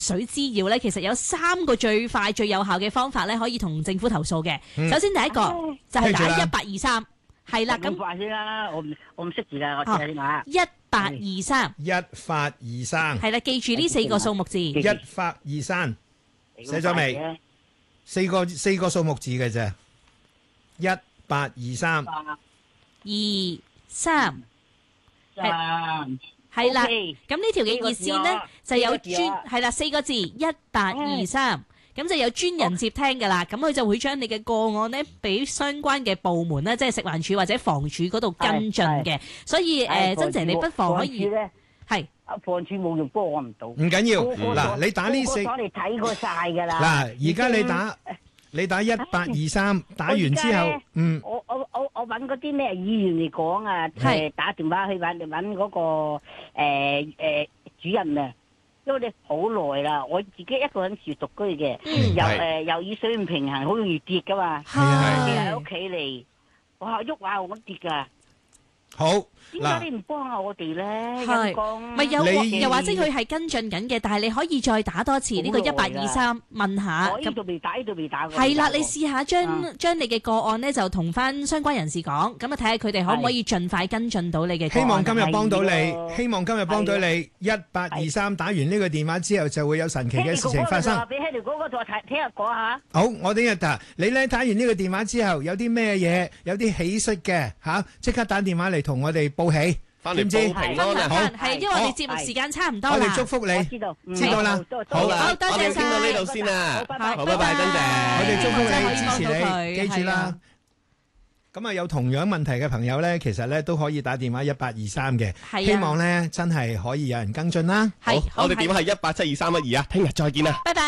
水滋擾咧，其實有3個最快最有效嘅方法咧，可以同政府投訴嘅。首先第一個就係打1823，係啦。咁快先啦，我唔識字㗎，我試下先嚇。 1823，係啦，記住呢4個數目字。 1823，寫咗未？4個數目字嘅啫。1823，23， 係啦。咁呢條嘅熱線呢，就有係啦4個字1823，咁就有專人接聽㗎啦。咁佢就會將你嘅個案呢，俾相關嘅部門呢，即係食環署或者房署嗰度跟進嘅。所以珍姐你不妨可以係房署冇用幫我唔到。 唔緊要，嗱你打呢4， 我哋睇過晒㗎啦。 嗱而家你打1823，打完之後， 我揾嗰啲咩議員嚟講啊，打電話去揾嗰個主任啊，因為你好耐啦，我自己一個人住獨居嘅，又以水唔平衡，好容易跌噶嘛，跌喺屋企嚟，哇喐下我跌噶。 好， 點解你唔幫下我哋咧？ 咪又或者佢係跟進緊嘅，但係你可以再打多次呢個1823問下。 我呢度未打， 係啦，你試下將你嘅個案咧就同翻相關人士講，咁啊睇下佢哋可唔可以盡快跟進到你嘅個案。 希望今日幫到你，希望今日幫到你。1823打完呢個電話之後，就會有神奇嘅事情發生。 俾喺條嗰個度聽日講下。 好，我聽日打。你咧打完呢個電話之後，有啲咩嘢，有啲喜訊嘅嚇，即刻打電話嚟同我哋報喜。知唔知？ 係因為我哋節目時間差唔多啦。 我哋祝福你，知道啦。 好，多謝晒。 傾到呢度先啦。 好， 拜拜，珍姐。 我哋祝福你，支持你，記住啦。咁啊，有同樣問題嘅朋友咧，其實咧都可以打電話1823嘅。希望咧真係可以有人跟進啦。 好，我哋電話係1872312啊。聽日再見啦。 拜拜。